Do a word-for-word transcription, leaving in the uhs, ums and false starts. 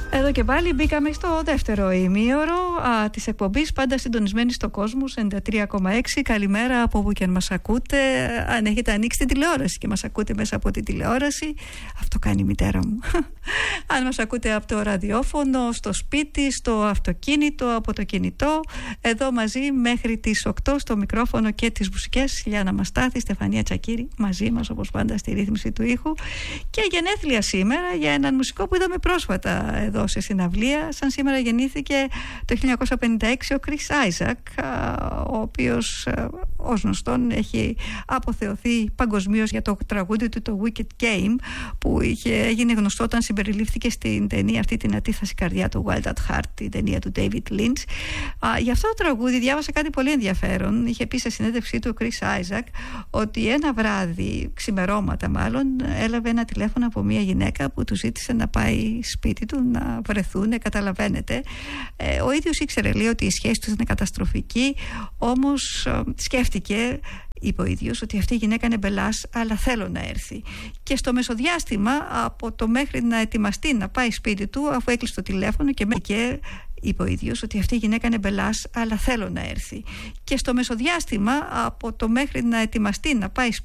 Εδώ και πάλι μπήκαμε στο δεύτερο ημίωρο α, της εκπομπής, πάντα συντονισμένοι στο Κόσμος ενενήντα τρία κόμμα έξι. Καλημέρα από όπου και αν μας ακούτε. Αν έχετε ανοίξει την τηλεόραση και μας ακούτε μέσα από την τηλεόραση, αυτό κάνει η μητέρα μου. Αν μας ακούτε από το ραδιόφωνο, στο σπίτι, στο αυτοκίνητο, από το κινητό, εδώ μαζί μέχρι τις οκτώ στο μικρόφωνο και τις μουσικές. Λιάννα Μαστάθη, Στεφανία Τσακύρη, μαζί μας όπως πάντα στη ρύθμιση του ήχου. Και γενέθλια σήμερα για έναν μουσικό που είδαμε πρόσφατα εδώ σε συναυλία. Σαν σήμερα γεννήθηκε το χίλια εννιακόσια πενήντα έξι ο Chris Isaak, ο οποίος ως γνωστόν έχει αποθεωθεί παγκοσμίως για το τραγούδι του το Wicked Game, που είχε, έγινε γνωστό όταν συμπεριλήφθηκε στην ταινία αυτή, την Ατίθαση καρδιά του Wild at Heart, την ταινία του David Lynch. Για αυτό το τραγούδι διάβασα κάτι πολύ ενδιαφέρον. Είχε πει σε συνέντευξή του ο Chris Isaak ότι ένα βράδυ, ξημερώματα μάλλον, έλαβε ένα τηλέφωνο από μια γυναίκα που του ζήτησε να πάει σπίτι του να βρεθούν, καταλαβαίνετε. Ε, ο ίδιος ήξερε, λέει, ότι η σχέση του ήταν καταστροφική, όμως ε, σκέφτηκε, είπε ο ίδιος, ότι αυτή η γυναίκα είναι μπελάς, αλλά θέλω να έρθει. Και στο μεσοδιάστημα, από το μέχρι να ετοιμαστεί να πάει σπίτι του, αφού έκλεισε το τηλέφωνο και και είπε ο ίδιος ότι αυτή η γυναίκα είναι μπελάς, αλλά θέλω να έρθει. Και στο μεσοδιάστημα, από το μέχρι να ετοιμαστεί να πάει σπίτι